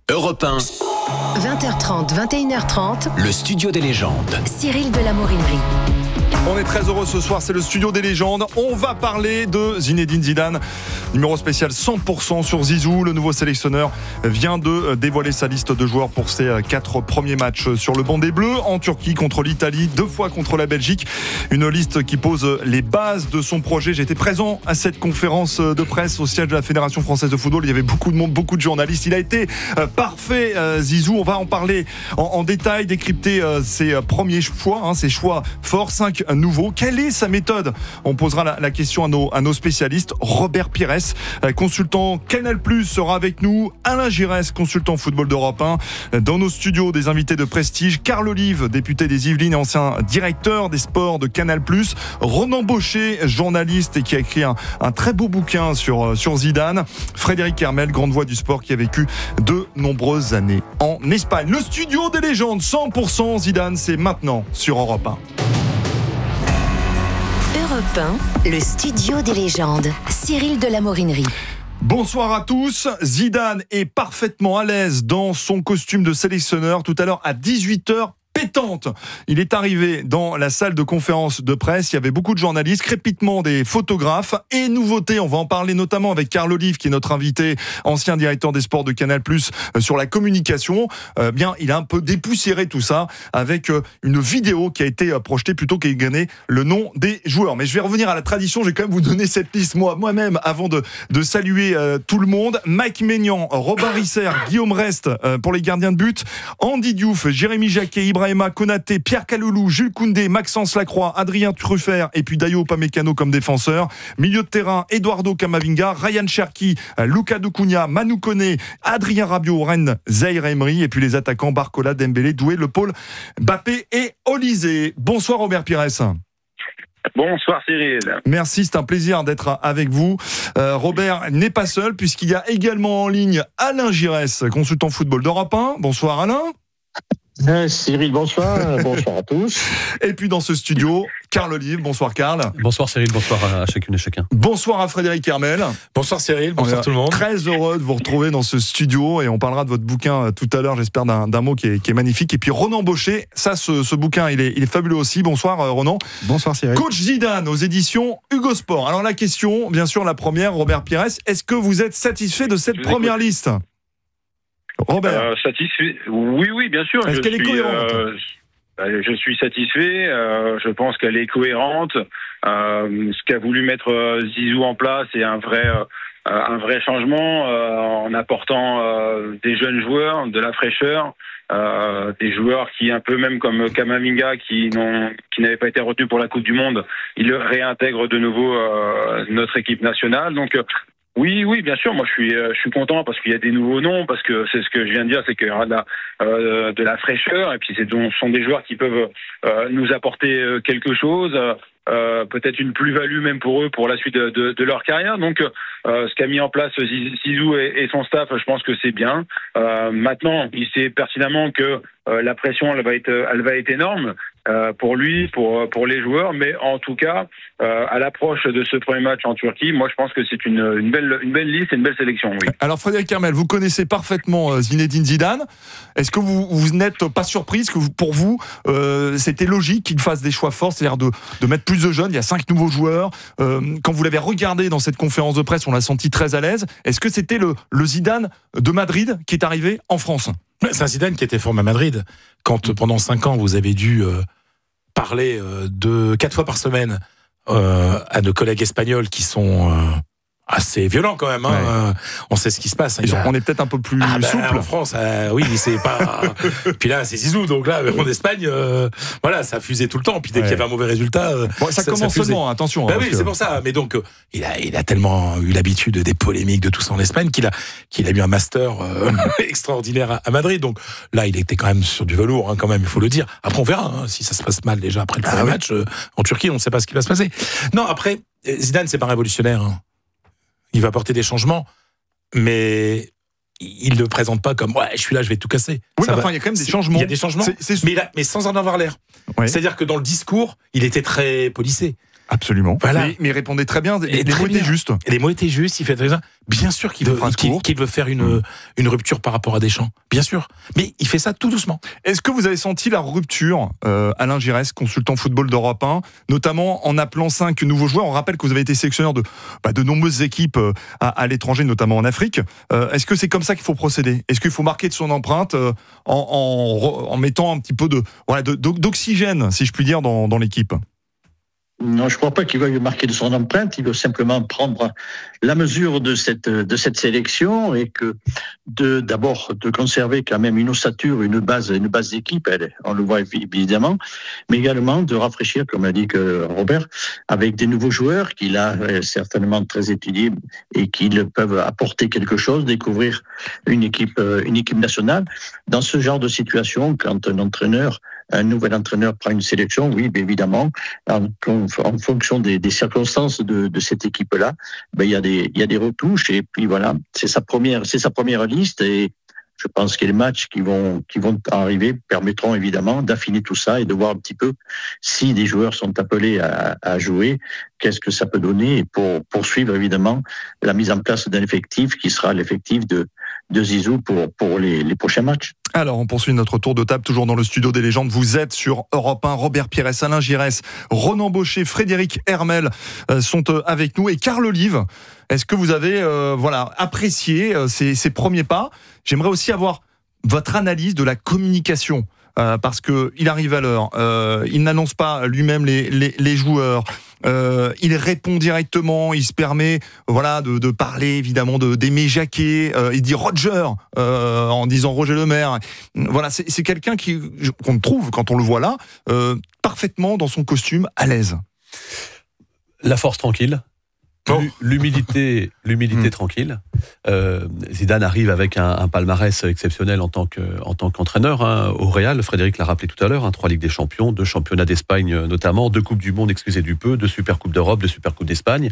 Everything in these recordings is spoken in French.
Europe 1, 20h30, 21h30, le studio des légendes. Cyril de la Morinerie. On est très heureux ce soir, c'est le studio des légendes. On va parler de Zinedine Zidane. Numéro spécial 100% sur Zizou. Le nouveau sélectionneur vient de dévoiler sa liste de joueurs pour ses 4 premiers matchs sur le banc des Bleus. En Turquie contre l'Italie, 2 fois contre la Belgique. Une liste qui pose les bases de son projet. J'étais présent à cette conférence de presse au siège de la Fédération Française de Football. Il y avait beaucoup de monde, beaucoup de journalistes. Il a été parfait, Zizou. On va en parler en détail, décrypter ses premiers choix, ses choix forts, 5 nouveaux. Quelle est sa méthode ? On posera la question à nos spécialistes. Robert Pires, consultant Canal+, sera avec nous. Alain Giresse, consultant football d'Europe 1. Dans nos studios, des invités de prestige. Carl Olive, député des Yvelines et ancien directeur des sports de Canal+. Ronan Baucher, journaliste et qui a écrit un très beau bouquin sur Zidane. Frédéric Hermel, grande voix du sport qui a vécu de nombreuses années en Espagne. Le studio des légendes, 100% Zidane, c'est maintenant sur Europe 1. Europe 1, le studio des légendes. Cyril de la Morinerie. Bonsoir à tous. Zidane est parfaitement à l'aise dans son costume de sélectionneur. Tout à l'heure à 18h. Pétante. Il est arrivé dans la salle de conférence de presse. Il y avait beaucoup de journalistes, crépitement des photographes et nouveautés. On va en parler notamment avec Carl Olive, qui est notre invité, ancien directeur des sports de Canal+, sur la communication. Il a un peu dépoussiéré tout ça avec une vidéo qui a été projetée plutôt qu'à gagner le nom des joueurs. Mais je vais revenir à la tradition. Je vais quand même vous donner cette liste moi-même avant de saluer tout le monde. Mike Maignan, Robin Risser, Guillaume Rest pour les gardiens de but, Andy Diouf, Jérémy Jacquet, Ibrahima Konaté, Pierre Kaloulou, Jules Koundé, Maxence Lacroix, Adrien Truffert et puis Dayo Upamecano comme défenseur. Milieu de terrain, Eduardo Camavinga, Ryan Cherki, Luka Doucougna, Manu Koné, Adrien Rabiot, Rennes, Zaïre Emery et puis les attaquants Barcola, Dembélé, Doué, Le Paul, Mbappé et Olysée. Bonsoir Robert Pires. Bonsoir Cyril. Merci, c'est un plaisir d'être avec vous. Robert n'est pas seul puisqu'il y a également en ligne Alain Giresse, consultant football d'Europe 1. Bonsoir Alain. Cyril, bonsoir. Bonsoir à tous. Et puis dans ce studio, Carl Olive. Bonsoir Carl. Bonsoir Cyril, bonsoir à chacune et chacun. Bonsoir à Frédéric Hermel. Bonsoir Cyril, bonsoir tout le monde. Très heureux de vous retrouver dans ce studio et on parlera de votre bouquin tout à l'heure, j'espère d'un mot qui est magnifique. Et puis Ronan Baucher, ce bouquin il est fabuleux aussi. Bonsoir Ronan. Bonsoir Cyril. Coach Zidane aux éditions Hugo Sport. Alors la question, bien sûr la première, Robert Pires, est-ce que vous êtes satisfait de cette première liste ? Robert. Satisfait. Oui, bien sûr. Est-ce qu'elle est cohérente ? Je suis satisfait. Je pense qu'elle est cohérente. Ce qu'a voulu mettre Zizou en place est un vrai changement en apportant des jeunes joueurs, de la fraîcheur, des joueurs qui un peu même comme Camavinga qui n'avaient pas été retenus pour la Coupe du Monde, il réintègre de nouveau notre équipe nationale. Donc oui, bien sûr. Moi, je suis content parce qu'il y a des nouveaux noms, parce que c'est ce que je viens de dire, c'est qu'il y aura de la fraîcheur, et puis ce sont des joueurs qui peuvent nous apporter quelque chose, peut-être une plus-value même pour eux pour la suite de leur carrière. Donc, ce qu'a mis en place Zizou et son staff, je pense que c'est bien. Maintenant, il sait pertinemment que la pression, elle va être énorme. Pour lui, pour les joueurs, mais en tout cas, à l'approche de ce premier match en Turquie, moi je pense que c'est une belle liste et une belle sélection. Oui. Alors Frédéric Hermel, vous connaissez parfaitement Zinedine Zidane. Est-ce que vous n'êtes pas surprise que pour vous, c'était logique qu'il fasse des choix forts, c'est-à-dire de mettre plus de jeunes, il y a 5 nouveaux joueurs. Quand vous l'avez regardé dans cette conférence de presse, on l'a senti très à l'aise. Est-ce que c'était le Zidane de Madrid qui est arrivé en France ? C'est un Zidane qui était formé à Madrid. Quand pendant 5 ans, vous avez dû parler 4 fois par semaine à nos collègues espagnols qui sont assez violents quand même. Hein. Ouais. On sait ce qui se passe. On est peut-être un peu plus souple. En France, oui, c'est pas. Puis là, c'est Zizou. Donc là, en Espagne, voilà, ça fusait tout le temps. Puis dès qu'il y avait un mauvais résultat, ça commence seulement. Attention. Oui, c'est pour ça. Mais donc, il a tellement eu l'habitude des polémiques de tout ça en Espagne qu'il a eu un master extraordinaire à Madrid. Donc là, il était quand même sur du velours, quand même. Il faut le dire. Après, on verra si ça se passe mal déjà après le premier match en Turquie. On ne sait pas ce qui va se passer. Non, après, Zidane, c'est pas révolutionnaire. Il va apporter des changements, mais il ne le présente pas comme je suis là, je vais tout casser. Oui, il y a quand même des changements. Il y a des changements, mais sans en avoir l'air. Ouais. C'est-à-dire que dans le discours, il était très policé. Absolument. Voilà. Mais répondez très bien. Les très mots étaient bien. justes. Et les mots étaient justes, il fait très bien. Bien sûr qu'il veut faire une rupture par rapport à Deschamps. Bien sûr. Mais il fait ça tout doucement. Est-ce que vous avez senti la rupture, Alain Giresse, consultant football d'Europe 1, notamment en appelant 5 nouveaux joueurs? On rappelle que vous avez été sélectionneur de nombreuses équipes à l'étranger, notamment en Afrique. Est-ce que c'est comme ça qu'il faut procéder? Est-ce qu'il faut marquer de son empreinte en mettant un petit peu d'oxygène, si je puis dire, dans l'équipe? Non, je ne crois pas qu'il veuille marquer de son empreinte. Il veut simplement prendre la mesure de cette sélection et d'abord de conserver quand même une ossature, une base d'équipe. On le voit évidemment, mais également de rafraîchir, comme l'a dit Robert, avec des nouveaux joueurs qu'il a certainement très étudiés et qui peuvent apporter quelque chose, découvrir une équipe nationale. Dans ce genre de situation, quand un nouvel entraîneur prend une sélection, oui, bien évidemment, en fonction des circonstances de cette équipe-là, il y a des retouches et puis voilà, c'est sa première liste et je pense que les matchs qui vont arriver permettront évidemment d'affiner tout ça et de voir un petit peu si des joueurs sont appelés à jouer, qu'est-ce que ça peut donner et pour poursuivre évidemment la mise en place d'un effectif qui sera l'effectif de Zizou pour les prochains matchs. Alors, on poursuit notre tour de table, toujours dans le studio des légendes. Vous êtes sur Europe 1. Robert Pires, Alain Giresse, Ronan Baucher, Frédéric Hermel sont avec nous. Et Carl Olive, est-ce que vous avez apprécié ces premiers pas? J'aimerais aussi avoir votre analyse de la communication. Parce qu'il arrive à l'heure, il n'annonce pas lui-même les joueurs, il répond directement, il se permet de parler évidemment d'Aimé Jacquet, il dit Roger en disant Roger Lemaire. Voilà, c'est quelqu'un qu'on trouve, quand on le voit là, parfaitement dans son costume, à l'aise. La force tranquille. L'humilité tranquille. Zidane arrive avec un palmarès exceptionnel en tant qu'entraîneur au Real. Frédéric l'a rappelé tout à l'heure, 3 Ligues des Champions, 2 championnats d'Espagne notamment, 2 Coupes du Monde, excusez du peu, 2 Supercoupes d'Europe, 2 Supercoupes d'Espagne.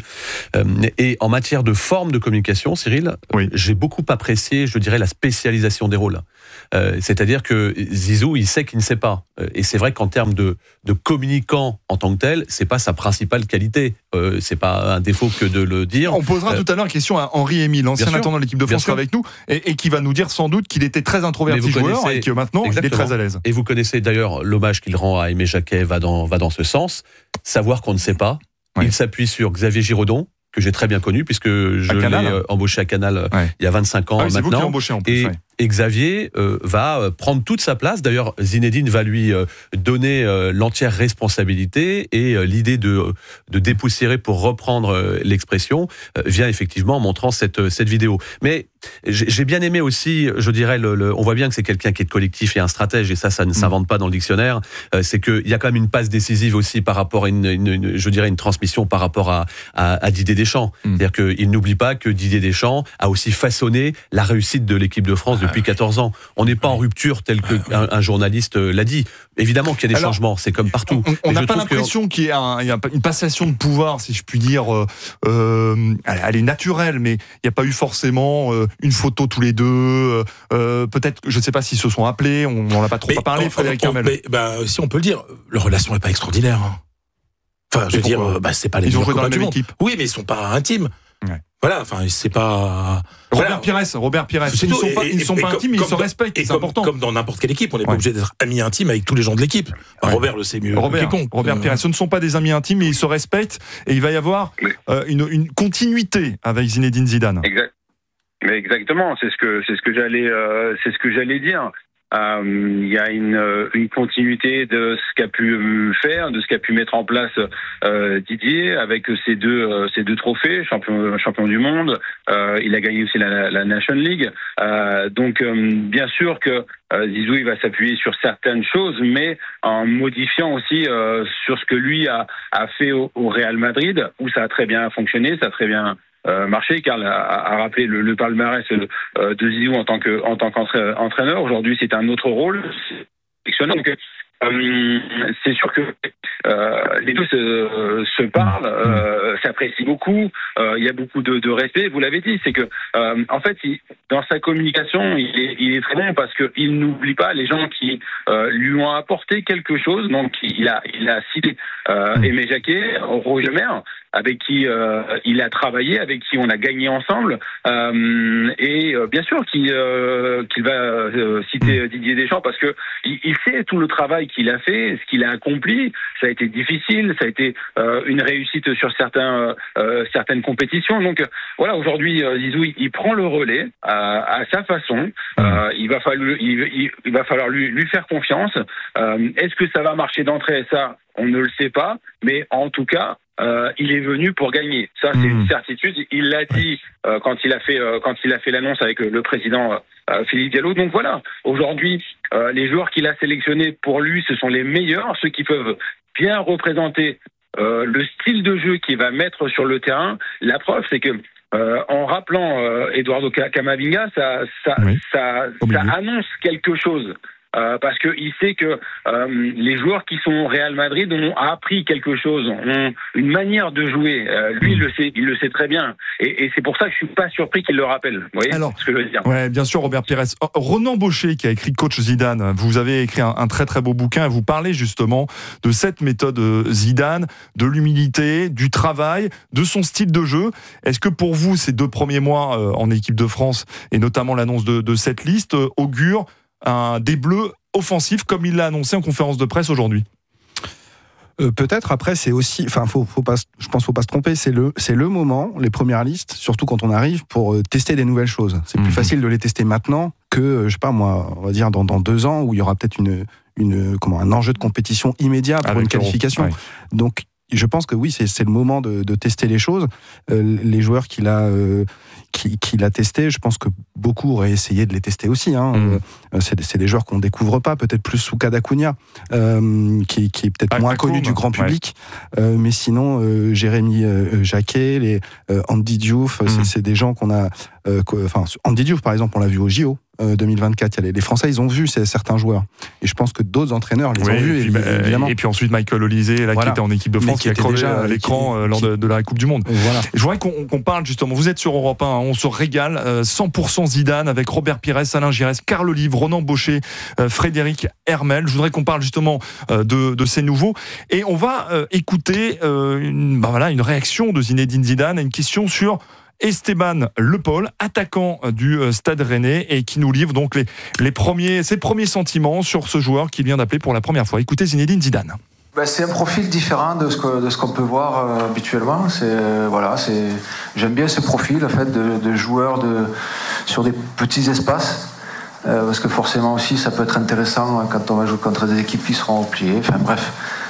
Et en matière de forme de communication, Cyril, oui, j'ai beaucoup apprécié, je dirais, la spécialisation des rôles. C'est-à-dire que Zizou, il sait qu'il ne sait pas. Et c'est vrai qu'en termes de communicant en tant que tel, c'est pas sa principale qualité. C'est pas un défaut que de le dire. On posera tout à l'heure une question à Henri Émile, l'ancien attendant de l'équipe de France avec nous, et qui va nous dire sans doute qu'il était très introverti joueur et que maintenant il est très à l'aise. Et vous connaissez d'ailleurs l'hommage qu'il rend à Aimé Jacquet va dans ce sens. Savoir qu'on ne sait pas. Oui. Il s'appuie sur Xavier Giraudon, que j'ai très bien connu puisque je l'ai embauché à Canal il y a 25 ans maintenant. C'est vous qui l'avez embauché en plus. Et Xavier va prendre toute sa place. D'ailleurs, Zinedine va lui donner l'entière responsabilité et l'idée de dépoussiérer, pour reprendre l'expression, vient effectivement en montrant cette vidéo. Mais j'ai bien aimé aussi, je dirais, on voit bien que c'est quelqu'un qui est collectif et un stratège, et ça ne s'invente pas dans le dictionnaire. C'est qu'il y a quand même une passe décisive aussi par rapport à une transmission par rapport à Didier Deschamps. C'est-à-dire qu'il n'oublie pas que Didier Deschamps a aussi façonné la réussite de l'équipe de France depuis 14 ans. On n'est pas en rupture tel qu'un journaliste l'a dit. Évidemment qu'il y a des changements, c'est comme partout. On n'a pas l'impression qu'il y a une passation de pouvoir, si je puis dire. Elle est naturelle, mais il n'y a pas eu forcément une photo tous les deux. Peut-être, je ne sais pas s'ils se sont appelés, on n'en a pas trop parlé, Frédéric Hermel. Si on peut le dire, leur relation n'est pas extraordinaire. Enfin, je veux dire, c'est pas les meilleurs copains du monde. Oui, mais ils ne sont pas intimes. Ouais. Voilà, enfin, c'est pas. Robert Pires, ils ne sont pas intimes, mais ils se respectent, c'est important. Comme dans n'importe quelle équipe, on n'est pas obligé d'être amis intimes avec tous les gens de l'équipe. Robert le sait mieux que quiconque. Robert Pires, ce ne sont pas des amis intimes, mais ils se respectent, et il va y avoir une continuité avec Zinedine Zidane. Mais exactement, c'est ce que j'allais dire. Il y a une continuité de ce qu'a pu faire, de ce qu'a pu mettre en place Didier avec ces deux trophées, champion du monde. Il a gagné aussi la Nation League. Donc bien sûr que Zizou il va s'appuyer sur certaines choses, mais en modifiant aussi sur ce que lui a fait au Real Madrid, où ça a très bien fonctionné, ça a très bien marché. Karl a rappelé le palmarès de Zizou en tant qu'entraîneur. Aujourd'hui, c'est un autre rôle. Donc, c'est sûr que les deux se parlent, s'apprécient beaucoup. Il y a beaucoup de respect. Vous l'avez dit, c'est que en fait, dans sa communication, il est très bon parce que il n'oublie pas les gens qui lui ont apporté quelque chose. Donc, il a cité Aimé Jacquet, Roger Maire, avec qui il a travaillé, avec qui on a gagné ensemble, et bien sûr qu'il va citer Didier Deschamps parce que il sait tout le travail qu'il a fait, ce qu'il a accompli. Ça a été difficile, ça a été une réussite sur certaines compétitions. Donc voilà, aujourd'hui Zizou il prend le relais à sa façon. Il va falloir lui faire confiance. Est-ce que ça va marcher d'entrée? Ça, on ne le sait pas, mais en tout cas, il est venu pour gagner. Ça, c'est une certitude. Il l'a dit quand il a fait l'annonce avec le président Philippe Diallo. Donc voilà, aujourd'hui, les joueurs qu'il a sélectionnés pour lui, ce sont les meilleurs, ceux qui peuvent bien représenter le style de jeu qu'il va mettre sur le terrain. La preuve, c'est que en rappelant Eduardo Camavinga, ça annonce quelque chose. Parce qu'il sait que les joueurs qui sont au Real Madrid ont appris quelque chose, ont une manière de jouer. Lui, il le sait très bien. Et c'est pour ça que je suis pas surpris qu'il le rappelle. Vous voyez ce que je veux dire? Ouais, bien sûr, Robert Pires. Ronan Baucher, qui a écrit Coach Zidane, vous avez écrit un très très beau bouquin. Vous parlez justement de cette méthode Zidane, de l'humilité, du travail, de son style de jeu. Est-ce que pour vous, ces 2 premiers mois en équipe de France, et notamment l'annonce de cette liste, augure des Bleus offensifs comme il l'a annoncé en conférence de presse aujourd'hui? Peut-être. Après, c'est aussi, faut pas se tromper. C'est le moment, les premières listes, surtout quand on arrive, pour tester des nouvelles choses. C'est plus facile de les tester maintenant que, je sais pas moi, on va dire dans 2 ans où il y aura peut-être un enjeu de compétition immédiat pour une qualification. Ouais. Donc, je pense que oui, c'est le moment de tester les choses. Les joueurs qu'il a testés, je pense que beaucoup auraient essayé de les tester aussi. C'est des joueurs qu'on découvre pas, peut-être plus Souka Cunha, qui est peut-être moins connu du grand public. Mais sinon, Jérémy Jacquet, Andy Diouf, c'est des gens qu'on a... Andy Diouf, par exemple, on l'a vu au JO 2024. Les Français, ils ont vu certains joueurs. Et je pense que d'autres entraîneurs les ont vus, évidemment. Et puis ensuite, Michael Olysée, qui était en équipe de France, qui a crevé à l'écran lors de la Coupe du Monde. Voilà. Je voudrais qu'on parle justement, vous êtes sur Europe 1, on se régale, 100% Zidane, avec Robert Pires, Alain Giresse, Carl Olive, Ronan Baucher, Frédéric Hermel. Je voudrais qu'on parle justement de ces nouveaux. Et on va écouter une réaction de Zinedine Zidane à une question sur Esteban Le Paul, attaquant du Stade Rennais, et qui nous livre donc ses premiers sentiments sur ce joueur qu'il vient d'appeler pour la première fois. Écoutez Zinedine Zidane. C'est un profil différent de ce qu'on peut voir habituellement. J'aime bien ce profil en fait, de joueurs sur des petits espaces. Parce que forcément aussi ça peut être intéressant quand on va jouer contre des équipes qui seront repliées. Enfin bref,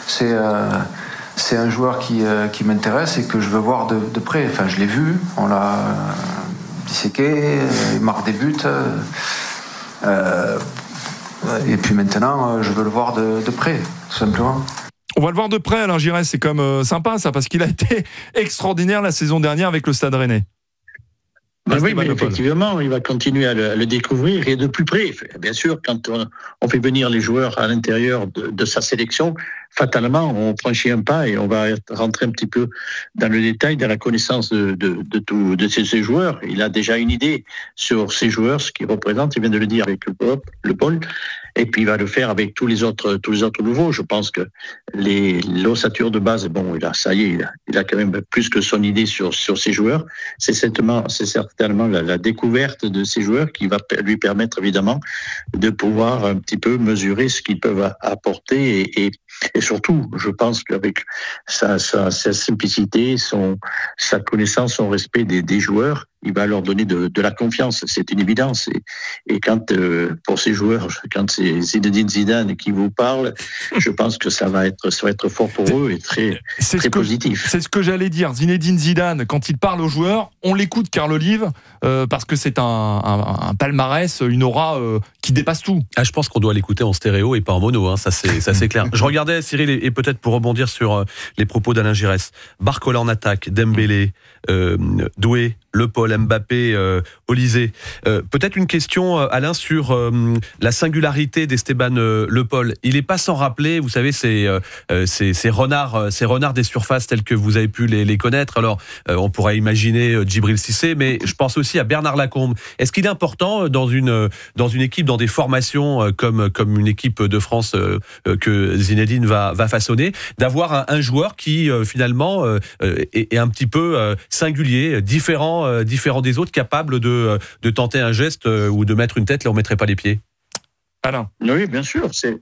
c'est un joueur qui m'intéresse et que je veux voir de près. Enfin, je l'ai vu, on l'a disséqué, il marque des buts. Et puis maintenant, je veux le voir de près, tout simplement. On va le voir de près, Alain Giresse, c'est comme sympa ça, parce qu'il a été extraordinaire la saison dernière avec le Stade Rennais. Oui, mais effectivement, il va continuer à le découvrir et de plus près. Bien sûr, quand on fait venir les joueurs à l'intérieur de sa sélection, fatalement, on franchit un pas et on va rentrer un petit peu dans le détail, dans la connaissance de ces joueurs. Il a déjà une idée sur ces joueurs, ce qu'ils représentent. Il vient de le dire avec le Paul. Et puis il va le faire avec tous les autres nouveaux. Je pense que l'ossature de base, il a quand même plus que son idée sur ces joueurs. C'est certainement la découverte de ces joueurs qui va lui permettre évidemment de pouvoir un petit peu mesurer ce qu'ils peuvent apporter et surtout, je pense qu'avec sa simplicité, sa connaissance, son respect des joueurs, il va leur donner de la confiance. C'est une évidence. Et quand, pour ces joueurs, quand c'est Zinedine Zidane qui vous parle, je pense que ça va être fort pour eux et très positif. C'est ce que j'allais dire. Zinedine Zidane, quand il parle aux joueurs, on l'écoute, Carl Olive, parce que c'est un palmarès, une aura qui dépasse tout. Je pense qu'on doit l'écouter en stéréo et pas en mono, hein, ça c'est clair. Je regardais, Cyril, et peut-être pour rebondir sur les propos d'Alain Giresse, Barcola en attaque, Dembélé, Doué, Le Paul, Mbappé, Olysée. Peut-être une question, Alain, sur la singularité d'Esteban Le Paul. Il n'est pas sans rappeler, vous savez, ces renards des surfaces tels que vous avez pu les connaître. Alors, on pourrait imaginer Djibril Cissé, mais je pense aussi à Bernard Lacombe. Est-ce qu'il est important dans une équipe, dans des formations comme une équipe de France que Zinedine va façonner, d'avoir un joueur qui finalement est un petit peu singulier, différent des autres, capable de tenter un geste ou de mettre une tête là où on ne mettrait pas les pieds? Alain. Oui, bien sûr, c'est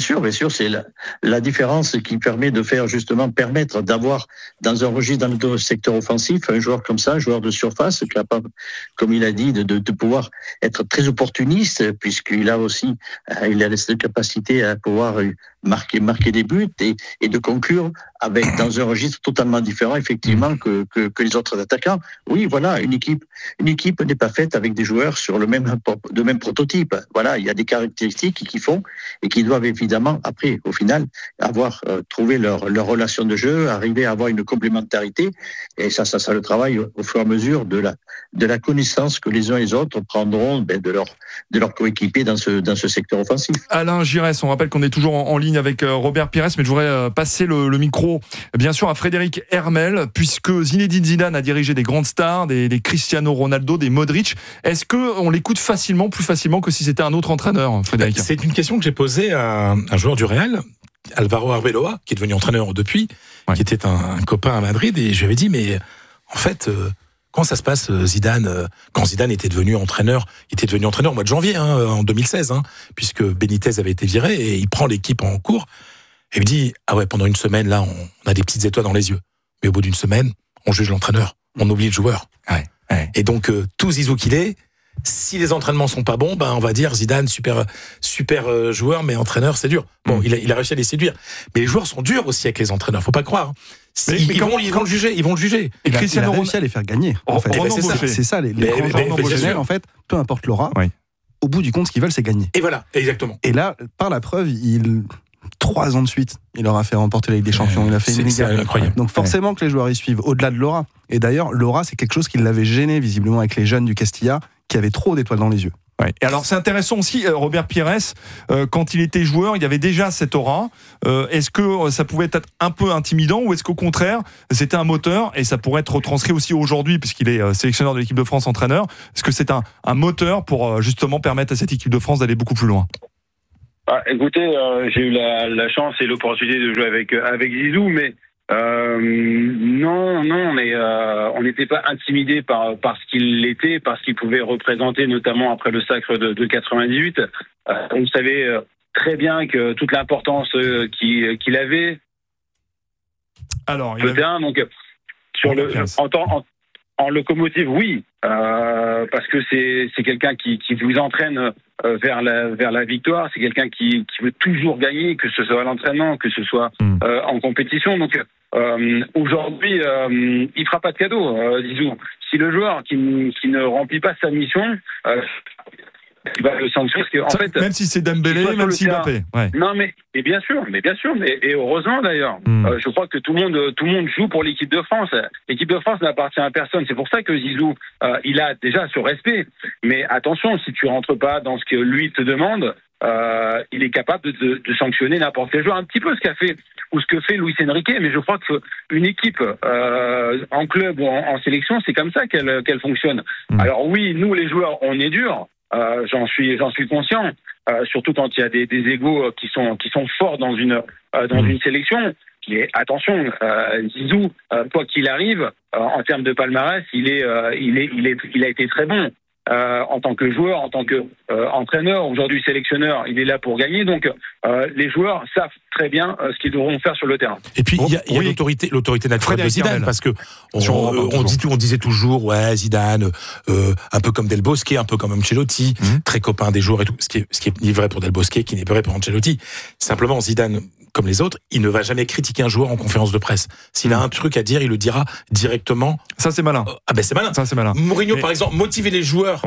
la différence qui permet de faire justement permettre d'avoir dans un registre, dans le secteur offensif, un joueur comme ça, un joueur de surface, capable, comme il a dit, de pouvoir être très opportuniste, puisqu'il a aussi, il a cette capacité à pouvoir marquer des buts et de conclure dans un registre totalement différent, effectivement, que les autres attaquants. Oui, voilà, une équipe n'est pas faite avec des joueurs sur de même prototype. Voilà, il y a des caractéristiques qui font et qui doivent évidemment, après, au final, avoir trouvé leur relation de jeu, arriver à avoir une complémentarité. Et ça le travail au fur et à mesure de la connaissance que les uns et les autres prendront de leur coéquipier dans ce secteur offensif. Alain Giresse, on rappelle qu'on est toujours en ligne avec Robert Pires, mais je voudrais passer le micro, bien sûr, à Frédéric Hermel, puisque Zinedine Zidane a dirigé des grandes stars, des Cristiano Ronaldo, des Modric. Est-ce qu'on l'écoute plus facilement que si c'était un autre entraîneur, Frédéric? C'est une question que j'ai posée à un joueur du Real, Alvaro Arbeloa, qui est devenu entraîneur depuis, qui était un copain à Madrid, et je lui avais dit, mais en fait, comment ça se passe, Zidane, quand Zidane était devenu entraîneur au mois de janvier, en 2016, puisque Benitez avait été viré, et il prend l'équipe en cours, et il me dit, pendant une semaine, là, on a des petites étoiles dans les yeux, mais au bout d'une semaine, on juge l'entraîneur, on oublie le joueur. Ouais. Et donc, tout Zizou qu'il est, si les entraînements sont pas bons, on va dire Zidane, super joueur, mais entraîneur, c'est dur. Bon, il a réussi à les séduire. Mais les joueurs sont durs aussi avec les entraîneurs, faut pas croire. Ils vont le juger. Et Cristiano a réussi à les faire gagner. En fait. C'est ça, les grands professionnels, en fait, peu importe l'aura, au bout du compte, ce qu'ils veulent, c'est gagner. Et voilà, exactement. Et là, par la preuve, 3 ans de suite, il leur a fait remporter la Ligue des Champions. Il a fait une Ligue incroyable. Donc forcément que les joueurs y suivent, au-delà de l'aura. Et d'ailleurs, l'aura, c'est quelque chose qui l'avait gêné visiblement avec les jeunes du Castilla, qui avaient trop d'étoiles dans les yeux. Ouais. Et alors c'est intéressant aussi, Robert Pires, quand il était joueur, il y avait déjà cette aura. Est-ce que ça pouvait être un peu intimidant, ou est-ce qu'au contraire, c'était un moteur, et ça pourrait être retranscrit aussi aujourd'hui, puisqu'il est sélectionneur de l'équipe de France, entraîneur? Est-ce que c'est un moteur pour justement permettre à cette équipe de France d'aller beaucoup plus loin? Écoutez, j'ai eu la chance et l'opportunité de jouer avec Zizou, mais non, mais on n'était pas intimidé par ce qu'il était, par ce qu'il pouvait représenter, notamment après le sacre de 98. On savait très bien que toute l'importance qu'il avait. Alors, donc en locomotive, oui, parce que c'est quelqu'un qui vous entraîne vers la victoire. C'est quelqu'un qui veut toujours gagner, que ce soit à l'entraînement, que ce soit en compétition. Donc aujourd'hui, il fera pas de cadeau, Zizou. Si le joueur qui ne remplit pas sa mission, il va le sanctionner. Parce que, en fait, même si c'est Dembélé, même si Mbappé. Ouais. Non, mais bien sûr, et heureusement d'ailleurs. Je crois que tout le monde joue pour l'équipe de France. L'équipe de France n'appartient à personne. C'est pour ça que Zizou, il a déjà ce respect. Mais attention, si tu rentres pas dans ce que lui te demande, il est capable de sanctionner n'importe quel joueur, un petit peu ce que fait Luis Enrique. Mais je crois qu'une équipe en club ou en sélection, c'est comme ça qu'elle fonctionne. Alors oui, nous les joueurs, on est durs. J'en suis conscient, surtout quand il y a des égos qui sont forts dans une sélection. Mais attention, Zizou, quoi qu'il arrive, en termes de palmarès, il a été très bon. En tant que joueur, en tant que entraîneur, aujourd'hui sélectionneur, il est là pour gagner. Donc les joueurs savent très bien ce qu'ils devront faire sur le terrain. Et puis il y a l'autorité naturelle de Zidane, parce que on disait toujours Zidane, un peu comme Del Bosque, un peu comme Ancelotti, très copain des joueurs et tout. Ce qui est ni vrai pour Del Bosque, qui n'est pas vrai pour Ancelotti. Simplement, Zidane, comme les autres, il ne va jamais critiquer un joueur en conférence de presse. S'il a un truc à dire, il le dira directement. Ça, c'est malin. C'est malin. Ça, c'est malin. Mourinho, par exemple, motiver les joueurs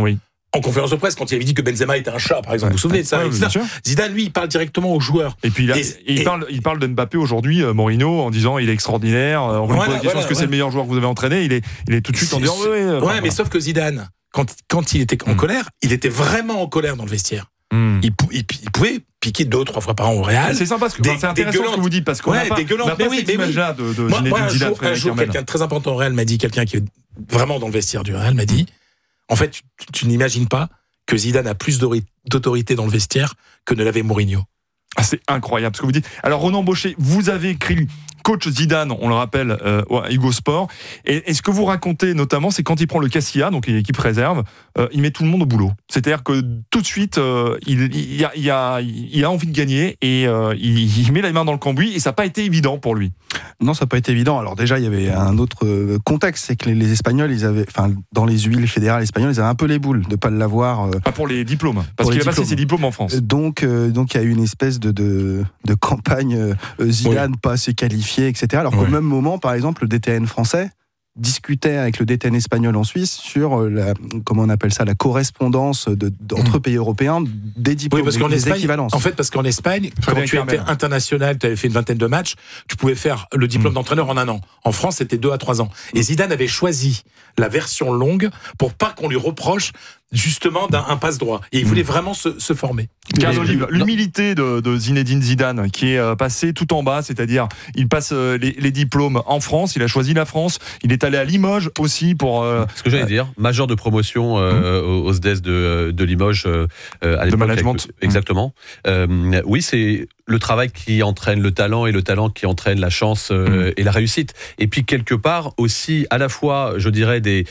en conférence de presse, quand il avait dit que Benzema était un chat, par exemple. Vous vous souvenez de ça? Zidane, lui, il parle directement aux joueurs. Et puis il parle de Mbappé aujourd'hui, Mourinho, en disant il est extraordinaire. On lui pose la question, est-ce que c'est le meilleur joueur que vous avez entraîné? Il est tout de suite en disant mais sauf que Zidane, quand il était en colère, il était vraiment en colère dans le vestiaire. Il pouvait piquer 2 ou 3 fois par an au Real. C'est sympa, c'est intéressant ce que vous dites, parce qu'on n'a pas cette image-là de Zinedine Zidane. Un jour, quelqu'un de très important au Real m'a dit, quelqu'un qui est vraiment dans le vestiaire du Real m'a dit, en fait, tu n'imagines pas que Zidane a plus d'autorité dans le vestiaire que ne l'avait Mourinho. Ah, c'est incroyable ce que vous dites. Alors Ronan Baucher, vous avez écrit Coach Zidane, on le rappelle, Hugo Sport. Et ce que vous racontez notamment, c'est quand il prend le Castilla, donc l'équipe réserve, il met tout le monde au boulot. C'est-à-dire que tout de suite, il a envie de gagner et il met la main dans le cambouis, et ça n'a pas été évident pour lui. Non, ça n'a pas été évident. Alors déjà, il y avait un autre contexte, c'est que les Espagnols, dans les huiles fédérales espagnoles, ils avaient un peu les boules de ne pas l'avoir. Pas pour les diplômes, parce qu'il a passé ses diplômes en France. Donc il y a eu une espèce de campagne Zidane pas assez qualifié, etc. Alors qu'au même moment, par exemple, le DTN français discutait avec le DTN espagnol en Suisse sur comment on appelle ça, la correspondance entre pays européens des diplômes, des équivalences. En fait, parce qu'en Espagne, quand tu étais international, tu avais fait une vingtaine de matchs, tu pouvais faire le diplôme d'entraîneur en 1 an. En France, c'était 2 à 3 ans. Et Zidane avait choisi la version longue pour pas qu'on lui reproche justement d'un passe-droit. Et il voulait vraiment se former. Carl Olive, l'humilité de Zinedine Zidane, qui est passé tout en bas, c'est-à-dire il passe les diplômes en France, il a choisi la France, il est allé à Limoges aussi pour... Ce que j'allais dire, major de promotion au SDES de Limoges à l'époque. De management. Exactement. Oui, c'est le travail qui entraîne le talent et le talent qui entraîne la chance et la réussite. Et puis quelque part aussi, à la fois, je dirais, de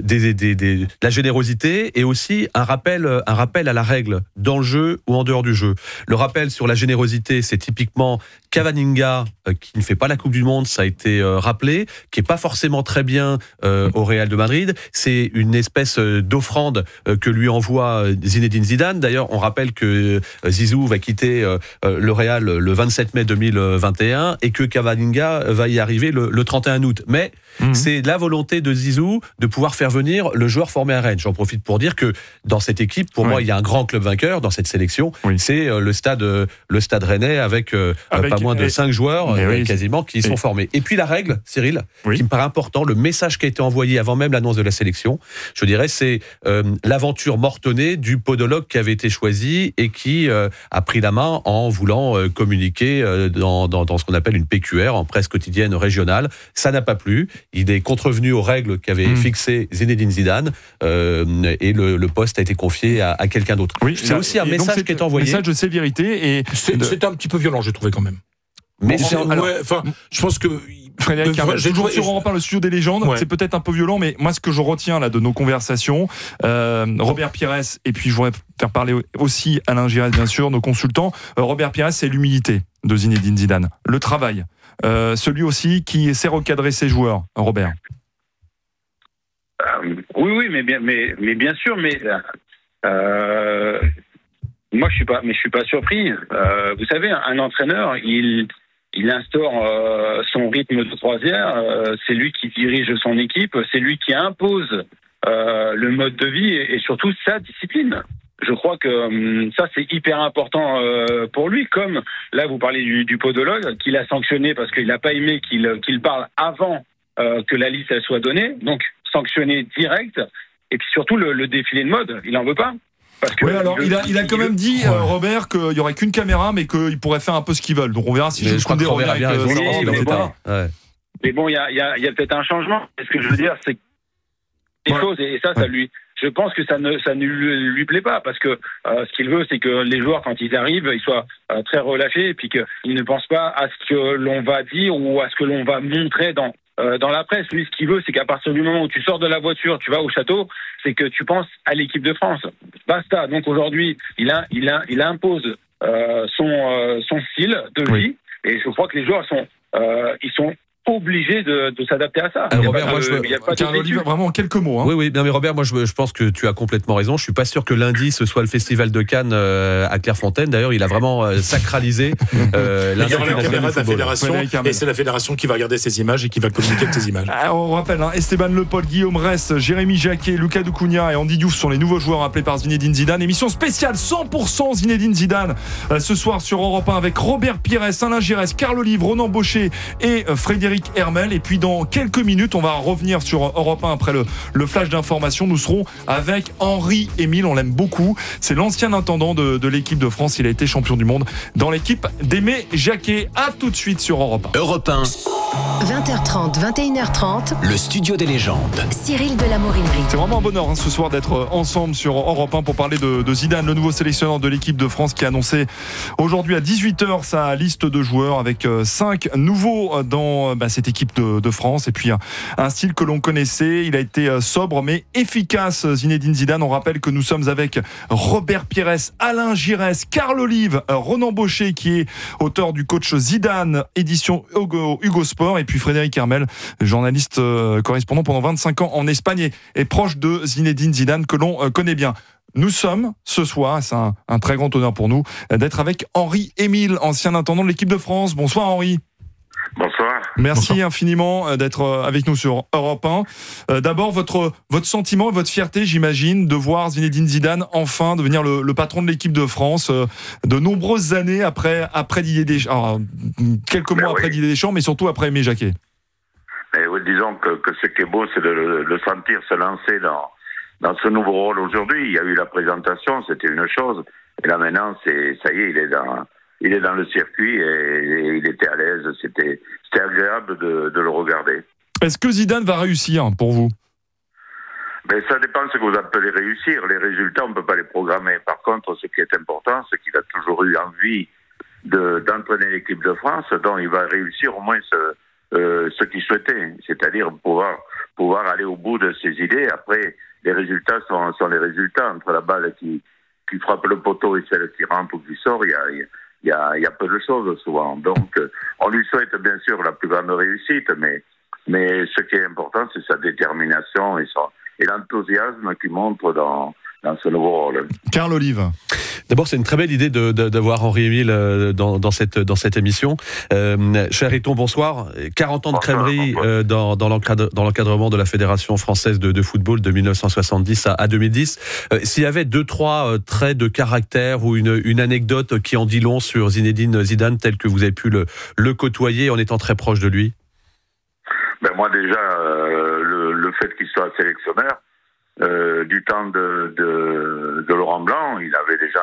la générosité et aussi un rappel à la règle dans le jeu ou en dehors du jeu. Le rappel sur la générosité, c'est typiquement Cavaninga, qui ne fait pas la Coupe du Monde, ça a été rappelé, qui est pas forcément très bien au Real de Madrid. C'est une espèce d'offrande que lui envoie Zinedine Zidane. D'ailleurs, on rappelle que Zizou va quitter le Real le 27 mai 2021 et que Cavaninga va y arriver le 31 août. Mais c'est la volonté de Zizou de pouvoir faire venir le joueur formé à Rennes. J'en profite pour dire que dans cette équipe, pour moi, il y a un grand club vainqueur dans cette sélection. C'est le stade rennais avec pas moins de 5 joueurs quasiment qui sont formés. Et puis la règle, Cyril, qui me paraît important, le message qui a été envoyé avant même l'annonce de la sélection, je dirais, c'est l'aventure mortonnée du podologue qui avait été choisi et qui a pris la main en voulant communiquer dans ce qu'on appelle une PQR, en presse quotidienne régionale. Ça n'a pas plu. Il est contrevenu aux règles qu'avait fixées Zinedine Zidane et le poste a été confié à quelqu'un d'autre. C'est aussi un message qui est envoyé. Message de sévérité. Et c'est un petit peu violent, j'ai trouvé quand même. Mais je pense que Frédéric Carvel, toujours sur Europe 1, le studio des légendes, c'est peut-être un peu violent, mais moi ce que je retiens là de nos conversations, Robert Pires, et puis je voudrais faire parler aussi Alain Giresse, bien sûr, nos consultants. Robert Pires, c'est l'humilité de Zinedine Zidane, le travail, celui aussi qui sait recadrer ses joueurs. Robert. Oui, mais bien sûr, mais moi je suis pas surpris. Vous savez, un entraîneur, il instaure son rythme de croisière, c'est lui qui dirige son équipe, c'est lui qui impose le mode de vie et surtout sa discipline. Je crois que ça c'est hyper important pour lui, comme là vous parlez du podologue qu'il a sanctionné parce qu'il n'a pas aimé qu'il parle avant que la liste elle soit donnée, donc sanctionné direct, et puis surtout le défilé de mode, il n'en veut pas. Alors il a quand même dit, Robert, qu'il n'y aurait qu'une caméra, mais qu'ils pourraient faire un peu ce qu'ils veulent. Donc on verra si je Koundé revient avec Mais bon, il y a peut-être un changement. Ce que je veux dire, c'est des choses, et ça lui... Je pense que ça ne lui plaît pas, parce que ce qu'il veut, c'est que les joueurs, quand ils arrivent, ils soient très relâchés, et puis qu'ils ne pensent pas à ce que l'on va dire ou à ce que l'on va montrer dans la presse. Lui, ce qu'il veut, c'est qu'à partir du moment où tu sors de la voiture, tu vas au château, c'est que tu penses à l'équipe de France. Basta. Donc aujourd'hui, il impose son style de vie, et je crois que les joueurs sont obligé de s'adapter à ça. Robert, Carl Olive, vraiment en quelques mots. Hein. Oui, non, mais Robert, moi je pense que tu as complètement raison. Je suis pas sûr que lundi ce soit le festival de Cannes à Clairefontaine. D'ailleurs, il a vraiment sacralisé il y aura la caméra de la fédération, Frédéric et c'est la fédération qui va regarder ces images et qui va communiquer avec ces images. On rappelle, Esteban Le Paul, Guillaume Rest, Jérémy Jacquet, Lucas Doucougna et Andy Diouf sont les nouveaux joueurs appelés par Zinedine Zidane. Émission spéciale 100% Zinedine Zidane ce soir sur Europe 1 avec Robert Pires, Alain Giresse, Carl Olive, Ronan Baucher et Frédéric Hermel. Et puis dans quelques minutes, on va revenir sur Europe 1 après le flash d'information. Nous serons avec Henri-Émile, on l'aime beaucoup. C'est l'ancien intendant de l'équipe de France. Il a été champion du monde dans l'équipe d'Aimé Jacquet. À tout de suite sur Europe 1. Europe 1. 20h30, 21h30. Le studio des légendes. Cyril de la Morinerie. C'est vraiment un bonheur ce soir d'être ensemble sur Europe 1 pour parler de Zidane, le nouveau sélectionneur de l'équipe de France qui a annoncé aujourd'hui à 18h sa liste de joueurs avec 5 nouveaux dans cette équipe de France. Et puis un style que l'on connaissait. Il a été sobre mais efficace, Zinedine Zidane. On rappelle que nous sommes avec Robert Pires, Alain Giresse, Carl Olive, Ronan Baucher qui est auteur du coach Zidane, édition Hugo Sport, et puis Frédéric Hermel, journaliste correspondant pendant 25 ans en Espagne et proche de Zinedine Zidane que l'on connaît bien. Nous sommes ce soir, c'est un très grand honneur pour nous, d'être avec Henri-Émile, ancien intendant de l'équipe de France. Bonsoir Henri. Bonsoir. Merci infiniment d'être avec nous sur Europe 1. D'abord, votre sentiment et votre fierté, j'imagine, de voir Zinedine Zidane enfin devenir le patron de l'équipe de France de nombreuses années après Didier Deschamps. Quelques mois après Didier Deschamps, mais surtout après Aimé Jacquet. Mais oui, disons que ce qui est beau, c'est de le sentir se lancer dans ce nouveau rôle aujourd'hui. Il y a eu la présentation, c'était une chose. Et là maintenant, ça y est, il est dans le circuit et il était à l'aise. C'était agréable de le regarder. Est-ce que Zidane va réussir pour vous ? Ben, ça dépend de ce que vous appelez réussir. Les résultats, on ne peut pas les programmer. Par contre, ce qui est important, c'est qu'il a toujours eu envie d'entraîner l'équipe de France, donc il va réussir au moins ce qu'il souhaitait, c'est-à-dire pouvoir aller au bout de ses idées. Après, les résultats sont les résultats. Entre la balle qui frappe le poteau et celle qui rentre ou qui sort, il y a peu de choses souvent. Donc, on lui souhaite bien sûr la plus grande réussite, mais ce qui est important, c'est sa détermination et l'enthousiasme qu'il montre dans ce nouveau rôle. Carl Olive. D'abord, c'est une très belle idée d'avoir Henri-Émile dans cette émission. Cher Riton, bonsoir. 40 ans de crèmerie dans l'encadrement de la Fédération française de football de 1970 à 2010. S'il y avait 2-3 traits de caractère ou une anecdote qui en dit long sur Zinedine Zidane tel que vous avez pu le côtoyer en étant très proche de lui. Ben moi déjà, le fait qu'il soit sélectionneur, du temps de Laurent Blanc, il avait déjà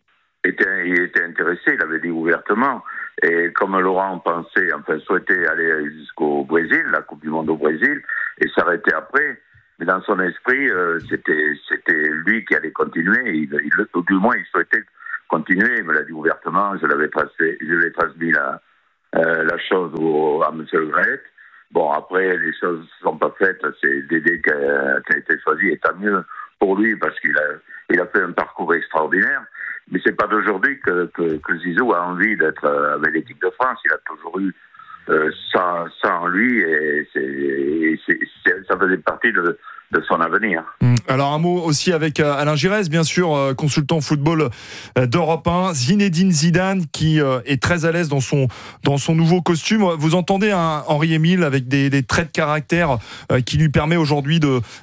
été intéressé, il avait dit ouvertement. Et comme Laurent souhaitait aller jusqu'au Brésil, la Coupe du Monde au Brésil, et s'arrêter après, mais dans son esprit, c'était lui qui allait continuer. Du moins, il souhaitait continuer. Il me l'a dit ouvertement. Je l'ai transmis la chose à M. Le Gret. Bon, après, les choses ne sont pas faites. C'est Dédé qui a été choisi, et tant mieux pour lui, parce qu'il a fait un parcours extraordinaire. Mais c'est pas d'aujourd'hui que Zizou a envie d'être avec l'équipe de France. Il a toujours eu ça en lui, et ça faisait partie de son avenir. Alors un mot aussi avec Alain Giresse, bien sûr, consultant football d'Europe 1. Zinedine Zidane qui est très à l'aise dans son nouveau costume. Vous entendez Henri-Émile avec des traits de caractère qui lui permettent aujourd'hui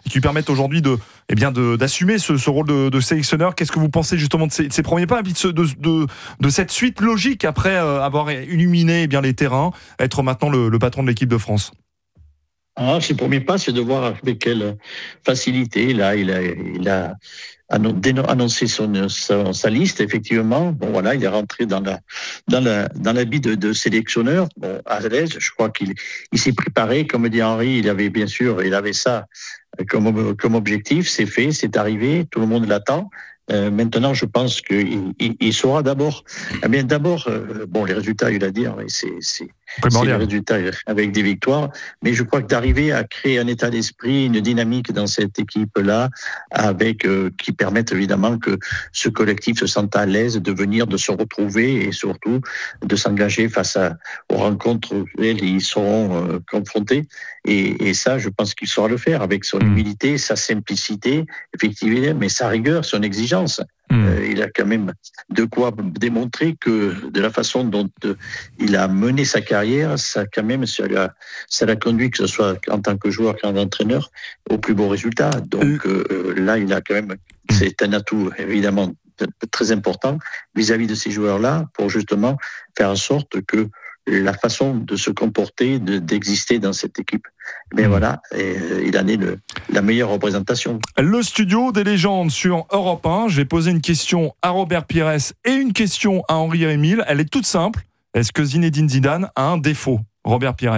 d'assumer ce rôle de sélectionneur. Qu'est-ce que vous pensez justement de ces premiers pas et puis de cette suite logique après avoir illuminé les terrains, être maintenant le patron de l'équipe de France? Ses premiers pas, c'est de voir avec quelle facilité il a annoncé sa liste, effectivement. Bon, voilà, il est rentré dans l'habit de sélectionneur. Bon, à l'aise, je crois qu'il s'est préparé. Comme dit Henri, il avait ça comme objectif. C'est fait, c'est arrivé, tout le monde l'attend. Maintenant, je pense qu'il saura d'abord. Les résultats, il a dit, c'est le résultat avec des victoires. Mais je crois que d'arriver à créer un état d'esprit, une dynamique dans cette équipe-là, avec qui permettent évidemment que ce collectif se sente à l'aise de venir, de se retrouver et surtout de s'engager face aux rencontres auxquelles ils seront confrontés. Et ça, je pense qu'il saura le faire avec son humilité, sa simplicité, effectivement, mais sa rigueur, son exigence. Il a quand même de quoi démontrer que de la façon dont il a mené sa carrière, ça l'a conduit, que ce soit en tant que joueur qu'en entraîneur, au plus beau résultat. Donc là, il a quand même, c'est un atout évidemment très important vis-à-vis de ces joueurs-là pour justement faire en sorte que la façon de se comporter, d'exister dans cette équipe. Mais voilà, il en est la meilleure représentation. Le studio des légendes sur Europe 1. Je vais poser une question à Robert Pires et une question à Henri Émile. Elle est toute simple. Est-ce que Zinedine Zidane a un défaut, Robert Pires?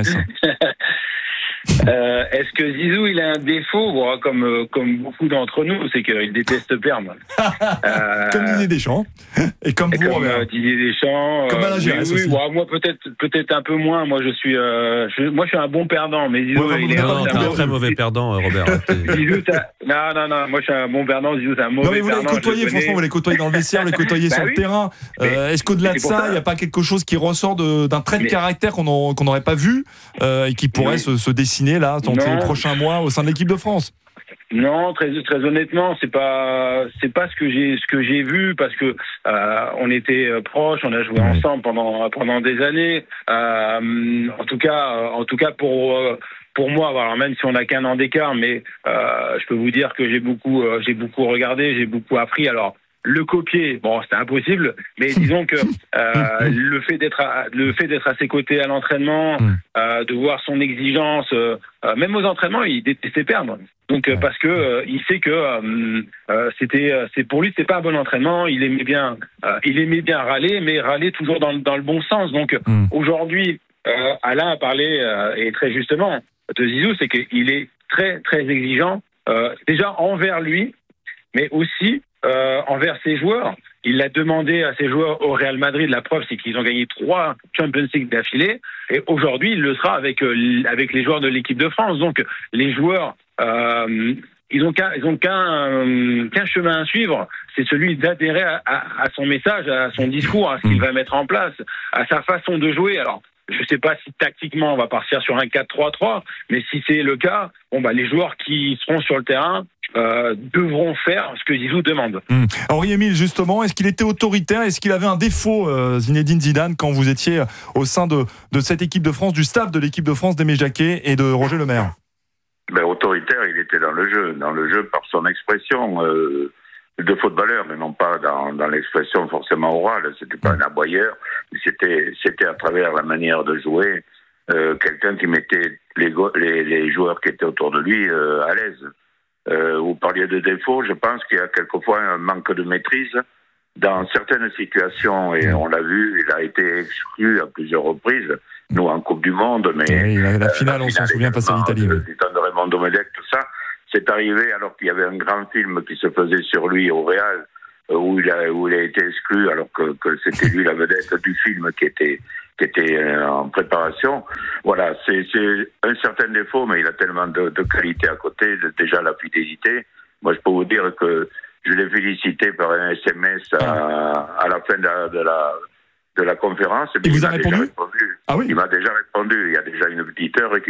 Est-ce que Zizou il a un défaut, bon, comme beaucoup d'entre nous, c'est qu'il déteste perdre. Comme Didier Deschamps et comme vous, Robert. Didier Deschamps. Comme Alain Giresse aussi. Bon, moi peut-être un peu moins. Moi je suis un bon perdant, mais Zizou il est un très mauvais perdant, Robert. Zizou, non, moi je suis un bon perdant. Zizou c'est un mauvais perdant. Non mais vous les côtoyez, franchement, vous les côtoyez dans le vestiaire, vous les côtoyez sur le terrain. Est-ce qu'au-delà de ça, il n'y a pas quelque chose qui ressort d'un trait de caractère qu'on n'aurait pas vu et qui pourrait se dessiner là dans les prochains mois au sein de l'équipe de France? Non, très honnêtement, c'est pas ce que j'ai vu, parce que on était proches, on a joué ensemble pendant des années. En tout cas pour moi, alors même si on n'a qu'un an d'écart, mais je peux vous dire que j'ai beaucoup regardé, j'ai beaucoup appris. Alors le copier, bon, c'était impossible, mais disons que le fait d'être à ses côtés à l'entraînement, de voir son exigence, même aux entraînements, il détestait perdre. Donc parce que il sait que c'est pour lui, c'était pas un bon entraînement. Il aimait bien râler, mais râler toujours dans le bon sens. Donc aujourd'hui, Alain a parlé et très justement de Zizou, c'est qu'il est très très exigeant, déjà envers lui, mais aussi envers ses joueurs. Il l'a demandé à ses joueurs au Real Madrid. La preuve, c'est qu'ils ont gagné 3 Champions League d'affilée. Et aujourd'hui, il le sera avec les joueurs de l'équipe de France. Donc, les joueurs, ils ont qu'un chemin à suivre. C'est celui d'adhérer à son message, à son discours, à ce qu'il va mettre en place, à sa façon de jouer. Alors, je ne sais pas si tactiquement on va partir sur un 4-3-3, mais si c'est le cas, les joueurs qui seront sur le terrain devront faire ce que Zizou demande. Henri Émile, justement, est-ce qu'il était autoritaire? Est-ce qu'il avait un défaut, Zinedine Zidane, quand vous étiez au sein de cette équipe de France, du staff de l'équipe de France d'Aimé Jacquet et de Roger Lemaire? Autoritaire, il était dans le jeu par son expression de footballeur, mais non pas dans l'expression forcément orale. C'était pas un aboyeur, c'était à travers la manière de jouer, quelqu'un qui mettait les joueurs qui étaient autour de lui à l'aise. Vous parliez de défaut, je pense qu'il y a quelquefois un manque de maîtrise dans certaines situations, et on l'a vu, il a été exclu à plusieurs reprises, nous en Coupe du Monde, mais la finale, on s'en souvient, face à l'Italie. Le temps de Raymond Domenech, tout ça, c'est arrivé alors qu'il y avait un grand film qui se faisait sur lui au Real, où il a été exclu, alors que c'était lui la vedette du film qui était en préparation. Voilà, c'est un certain défaut, mais il a tellement de qualités à côté, déjà la fidélité. Moi, je peux vous dire que je l'ai félicité par un SMS à la fin de la conférence. Il vous a répondu? Il m'a déjà répondu. Il y a déjà une petite heure